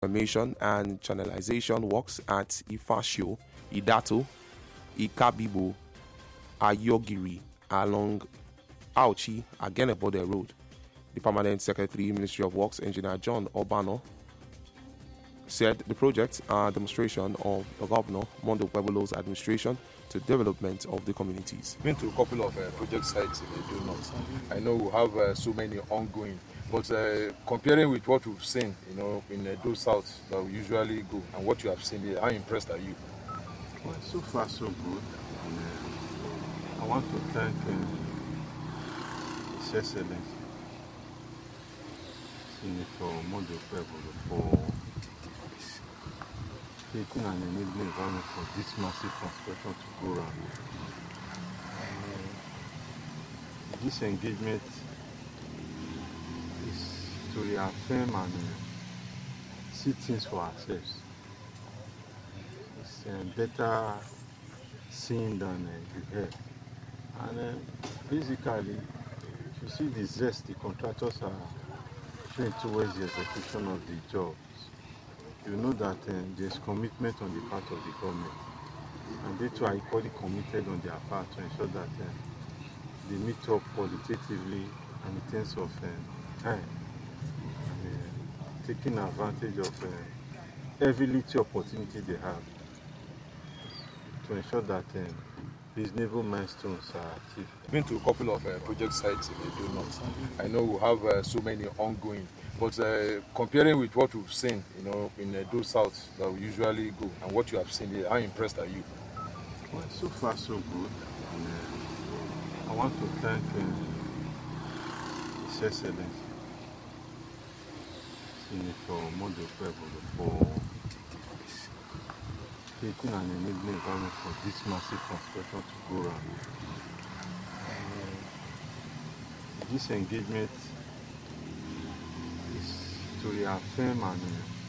Information and channelization works at Ifasio, Idato, Ikabibo, Ayogiri along Auchi, Agenebode Road. The Permanent Secretary, Ministry of Works, Engineer John Obano, said the projects are a demonstration of the Governor Mondo Pueblo's administration to development of the communities. Been to a couple of project sites in Edo North. I know we have so many ongoing, but comparing with what we've seen, in Edo South that we usually go, and what you have seen here, how impressed are you? Well, so far so good. And, I want to thank His Excellency Senator Mondo Pueblo for creating an enabling environment for this massive transportation to go around. This engagement is to reaffirm and see things for ourselves. It's better seen than you hear. And basically, you see the zest the contractors are showing towards the execution of the jobs. You know that there's commitment on the part of the government, and they too are equally committed on their part to ensure that they meet up qualitatively and in terms of time, taking advantage of every little opportunity they have to ensure that reasonable milestones are achieved. Been to a couple of project sites in Edo North. I know we have so many ongoing, but comparing with what we've seen, in Edo South that we usually go, and what you have seen here, how impressed are you? Well, so far so good. And, I want to thank His Excellency Senator Mondo Pueblo for creating an enabling environment for this massive transportation to go around. This engagement is to reaffirm and